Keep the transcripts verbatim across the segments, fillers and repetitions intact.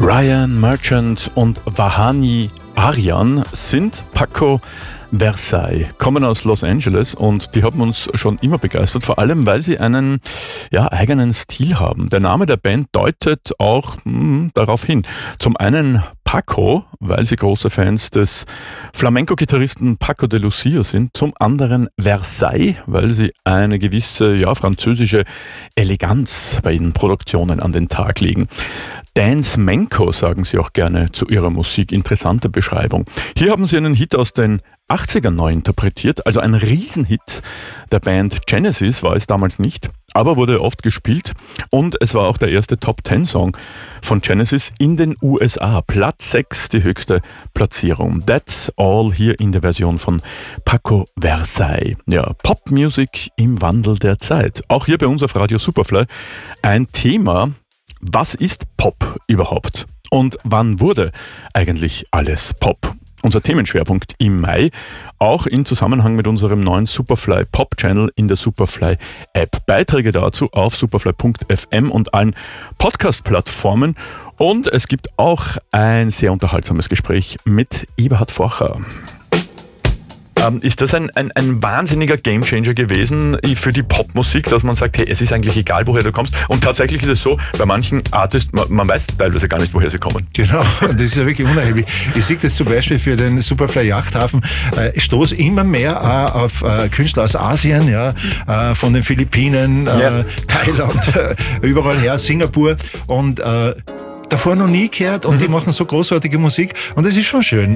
Ryan Merchant und Vahani Aryan sind Paco Versailles, kommen aus Los Angeles und die haben uns schon immer begeistert, vor allem weil sie einen ja, eigenen Stil haben. Der Name der Band deutet auch mh, darauf hin. Zum einen Paco, weil sie große Fans des Flamenco-Gitarristen Paco de Lucia sind, zum anderen Versailles, weil sie eine gewisse ja, französische Eleganz bei ihren Produktionen an den Tag legen. Dance Menko sagen sie auch gerne zu ihrer Musik. Interessante Beschreibung. Hier haben sie einen Hit aus den achtzigern neu interpretiert, also ein Riesenhit der Band Genesis war es damals nicht, aber wurde oft gespielt und es war auch der erste Top-Ten-Song von Genesis in den U S A. Platz sechs, die höchste Platzierung. That's all hier in der Version von Paco Versailles. Ja, Popmusik im Wandel der Zeit. Auch hier bei uns auf Radio Superfly ein Thema. Was ist Pop überhaupt? Und wann wurde eigentlich alles Pop? Unser Themenschwerpunkt im Mai, auch in Zusammenhang mit unserem neuen Superfly Pop Channel in der Superfly App. Beiträge dazu auf superfly punkt f m und allen Podcast-Plattformen. Und es gibt auch ein sehr unterhaltsames Gespräch mit Eberhard Forcher. Ähm, ist das ein, ein, ein wahnsinniger Gamechanger gewesen für die Popmusik, dass man sagt, hey, es ist eigentlich egal, woher du kommst. Und tatsächlich ist es so, bei manchen Artists, man, man weiß teilweise gar nicht, woher sie kommen. Genau, und das ist ja wirklich unerheblich. Ich sehe das zum Beispiel für den Superfly Yachthafen. Äh, ich stoße immer mehr äh, auf äh, Künstler aus Asien, ja, äh, von den Philippinen, äh, ja. Thailand, äh, überall her, Singapur und äh, davor noch nie gehört und mhm. die machen so großartige Musik und das ist schon schön.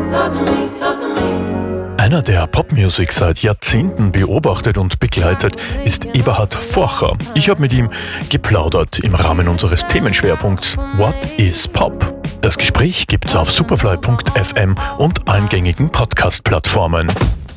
Einer, der Popmusik seit Jahrzehnten beobachtet und begleitet, ist Eberhard Forcher. Ich habe mit ihm geplaudert im Rahmen unseres Themenschwerpunkts What is Pop? Das Gespräch gibt's auf superfly punkt f m und allen gängigen Podcast-Plattformen.